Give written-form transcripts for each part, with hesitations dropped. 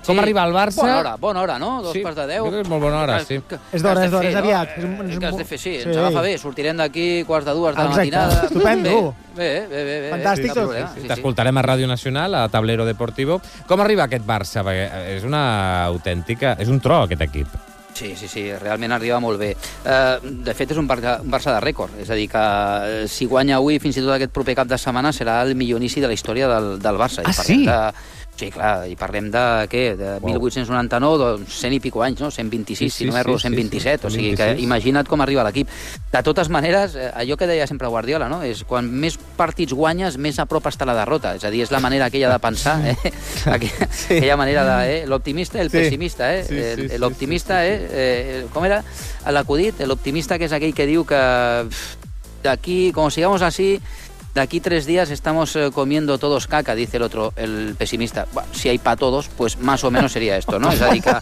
Com arribar al Barça... Bona hora, no? 2:45. Sí, és molt bona hora, sí. És d'hora, és aviat. Que has de fer, sí, ens agafa bé. Sortirem d'aquí 2:45 de la matinada. Exacte, estupendo. Bé. Fantàstic tot. T'escoltarem a Ràdio Nacional, a Tablero Deportivo. Com arriba aquest Barça? Perquè és una autèntica... És un tro, aquest equip. Sí, realment arriba molt bé. De fet, és un Barça de rècord. És a dir, que si guanya avui, fins i tot aquest proper cap de setmana, serà el millor inici de la història del Barça. Sí? Sí, clar, i parlem de, què? De 1899, doncs 100 i pico anys, no? 126, si no m'erro, 127. O sigui, que imagina't com arriba l'equip. De totes maneres, allò que deia sempre Guardiola, no? És quan més partits guanyes, més a prop està la derrota. És a dir, és la manera aquella de pensar, aquella manera de... L'optimista i el pessimista, L'optimista, com era l'acudit? L'optimista, que és aquell que diu que d'aquí, como sigamos así... De aquí 3 días estamos comiendo todos caca, dice el otro, el pesimista. Bueno, si hay para todos, pues más o menos seria esto, no? És a dir que...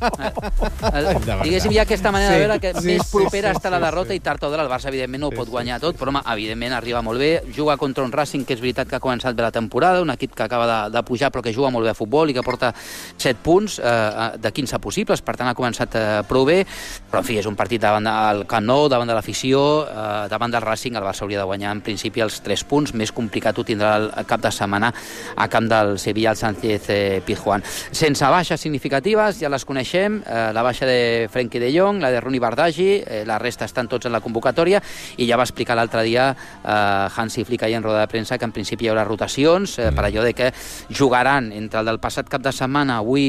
diguéssim, hi ha aquesta manera de veure que més propera està la derrota i tard o d'hora el Barça, evidentment, no ho pot guanyar tot, però, home, evidentment, arriba molt bé. Juga contra un Racing, que és veritat que ha començat bé la temporada, un equip que acaba de pujar, però que juga molt bé a futbol i que porta 7 punts de 15 possibles, per tant, ha començat prou bé, però, en fi, és un partit davant del Camp Nou, davant de l'afició, davant del Racing, el Barça hauria de guanyar, en principi, els 3 punts, més complicat ho tindrà el cap de setmana a camp del Sevilla, al Sánchez Pizjuán. Sense baixes significatives, ja les coneixem, la baixa de Frenkie de Jong, la de Rooney Bardghji, la resta estan tots en la convocatòria, i ja va explicar l'altre dia Hansi Flick ahir en roda de premsa que en principi hi haurà rotacions, per allò de que jugaran entre el del passat cap de setmana, avui,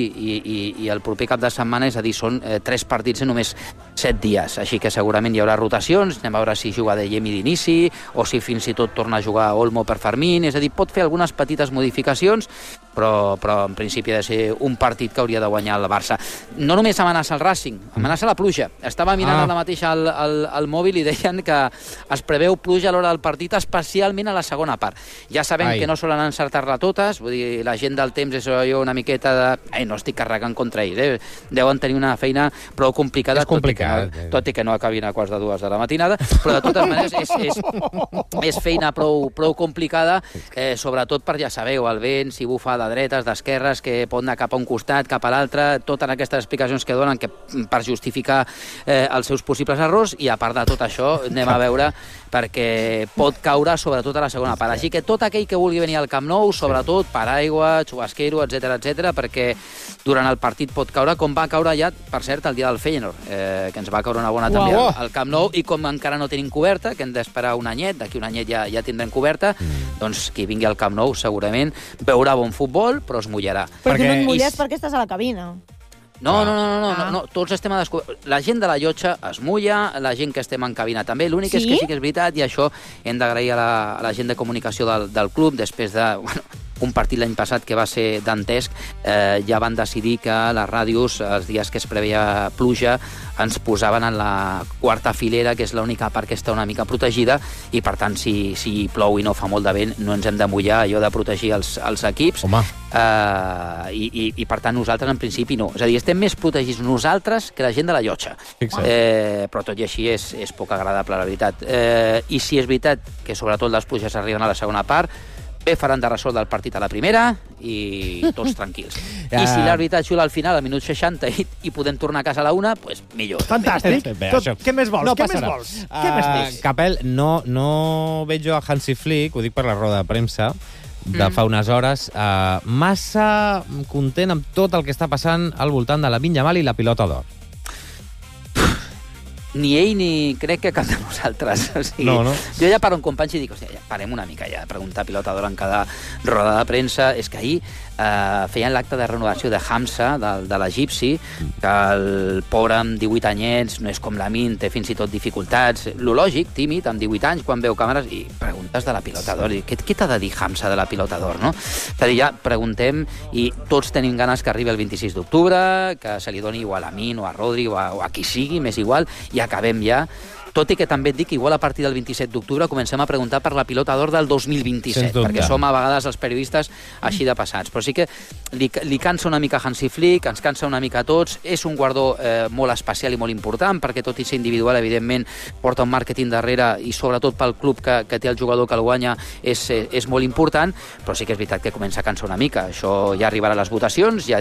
i el proper cap de setmana, és a dir, són 3 partits en només 7 dies, així que segurament hi haurà rotacions, anem a veure si juga de Yemi d'inici, o si fins i tot torna a jugar Olmo per Fermín, és a dir, pot fer algunes petites modificacions, però en principi ha de ser un partit que hauria de guanyar el Barça. No només amenaça el Racing, amenaça la pluja. Estava mirant ara mateix al mòbil i deien que es preveu pluja a l'hora del partit, especialment a la segona part. Ja sabem que no solen encertar-la totes, vull dir, la gent del temps és allò una miqueta de... no estic carregant contra ells, deuen tenir una feina prou complicada, tot i que no acabin a 2:15 de la matinada, però de totes maneres és feina prou complicada, sobretot per, ja sabeu, el vent, si bufa de dretes, d'esquerres, que pot anar cap a un costat, cap a l'altre, totes aquestes explicacions que donen per justificar els seus possibles errors, i a part de tot això anem a veure, perquè pot caure sobretot a la segona part. Així que tot aquell que vulgui venir al Camp Nou, sobretot paraigua, xubasquero, etc, perquè durant el partit pot caure, com va caure ja, per cert, el dia del Feyenoord, que ens va caure una bona també al Camp Nou, i com encara no tenim coberta, que hem d'esperar un anyet, d'aquí un anyet ja tindrem coberta, doncs qui vingui al Camp Nou segurament veurà bon futbol, però es mullarà. Però tu no et mulles perquè estàs a la cabina. No, tots estem a descobert. La gent de la llotja es mulla, la gent que estem en cabina també. L'únic és que sí que és veritat, i això hem d'agrair a la gent de comunicació del club, després de... un partit l'any passat que va ser dantesc, ja van decidir que les ràdios, els dies que es preveia pluja, ens posaven en la quarta filera, que és l'única part que està una mica protegida, i per tant, si plou i no fa molt de vent, no ens hem de mullar, allò de protegir els equips. I per tant, nosaltres en principi no. És a dir, estem més protegits nosaltres que la gent de la llotja. Però tot i així és poc agradable, la veritat. I si és veritat que sobretot les pluges arriben a la segona part, bé faran de resoldre el partit a la primera i tots tranquils. I si l'àrbitre xula al final, al minut 60, i podem tornar a casa a la 1, doncs millor. Fantàstic. Què més vols? Capel, no veig jo a Hansi Flick, ho dic per la roda de premsa, de fa unes hores, massa content amb tot el que està passant al voltant de Lamine Yamal i la pilota d'or. Ni ell ni crec que cap de nosaltres. O sigui, jo ja paro amb companys i dic, parem una mica ja, preguntar pilota d'or en cada roda de premsa. És que ahir feien l'acte de renovació de Hamza, de l'egipci, que el pobre amb 18 anyets no és com Lamine, té fins i tot dificultats. Lo lògic, tímid, amb 18 anys, quan veu càmeres, i preguntes de la pilota d'or. Què t'ha de dir Hamza de la pilota d'or, no? És a dir, ja preguntem, i tots tenim ganes que arribi el 26 d'octubre, que se li doni o a Lamine, o a Rodri, o a qui sigui, m'és igual, i acabem ja. Tot i que també et dic que igual a partir del 27 d'octubre comencem a preguntar per la pilota d'or del 2027, perquè som a vegades els periodistes així de passats. Però sí que li cansa una mica Hansi Flick, ens cansa una mica a tots. És un guardó molt especial i molt important, perquè tot i ser individual, evidentment, porta un màrqueting darrere, i sobretot pel club que té el jugador que el guanya és molt important, però sí que és veritat que comença a cansar una mica. Això ja arribarà a les votacions, ja